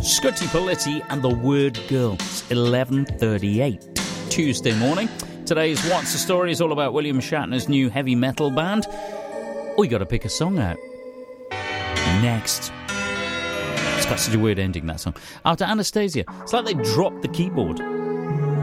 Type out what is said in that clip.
Scutti Politti and the Word Girl. It's 11:38 Tuesday morning. Today's What's the Story is all about William Shatner's new heavy metal band. We got to pick a song out. Next. It's got such a weird ending, that song. After Anastasia, it's like they dropped the keyboard.